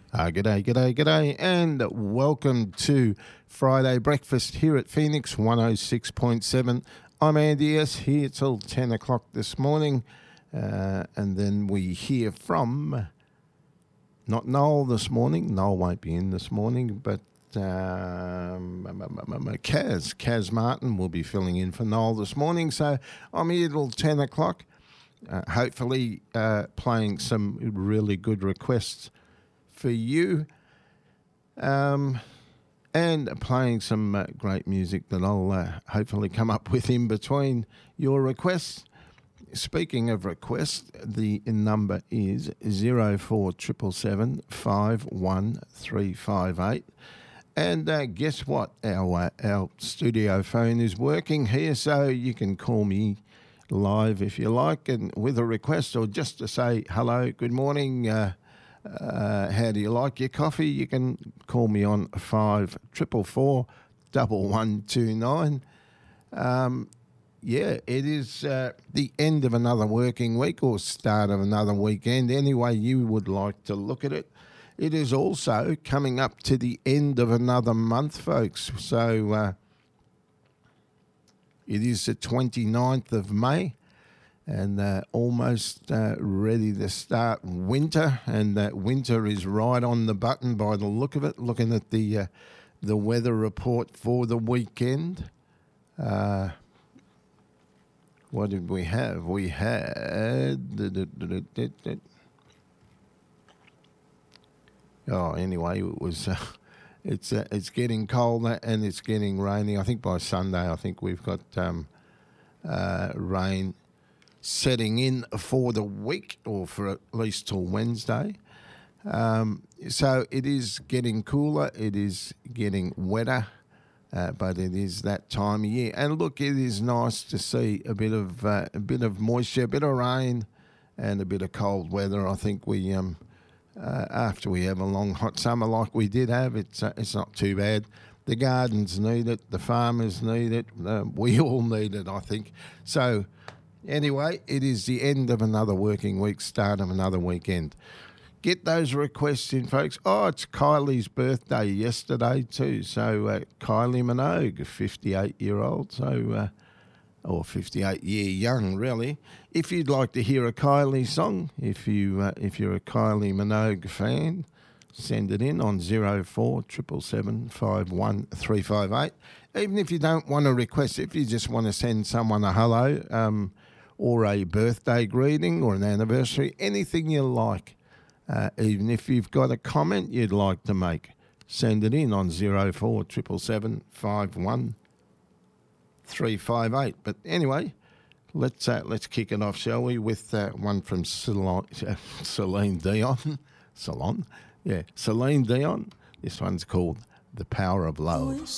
G'day, and welcome to Friday Breakfast here at Phoenix 106.7. I'm Andy S. here till 10 o'clock this morning, and then we hear from, not Noel this morning. Noel won't be in this morning, but Kaz Martin will be filling in for Noel this morning. So I'm here till 10 o'clock, hopefully playing some really good requests for you, and playing some great music that I'll hopefully come up with in between your requests. Speaking of requests, the number is 0477 51358. And guess what? Our studio phone is working here, so you can call me live if you like, and with a request or just to say hello, good morning, how do you like your coffee? You can call me on 5444 1129. Yeah, it is the end of another working week or start of another weekend. Any way you would like to look at it. It is also coming up to the end of another month, folks. So it is the 29th of May. And almost ready to start winter, and that winter is right on the button by the look of it. Looking at the weather report for the weekend, what did we have? We had anyway, it was it's getting colder and it's getting rainy. I think by Sunday, I think we've got rain setting in for the week, or for at least till Wednesday. So it is getting cooler, it is getting wetter, but it is that time of year. And look, it is nice to see a bit of moisture, a bit of rain, and a bit of cold weather. I think we after we have a long hot summer like we did have, it's not too bad. The gardens need it, the farmers need it, we all need it, I think. So anyway, it is the end of another working week, start of another weekend. Get those requests in, folks. Oh, it's Kylie's birthday yesterday too. So Kylie Minogue, 58-year-old, so or 58-year young, really. If you'd like to hear a Kylie song, if you're a Kylie Minogue fan, send it in on 0477 51358. Even if you don't want to request, if you just want to send someone a hello, or a birthday greeting or an anniversary, anything you like. Even if you've got a comment you'd like to make, send it in on 0477 51358. But anyway, let's kick it off, shall we, with one from Celine Dion. Celine Dion. This one's called The Power of Love.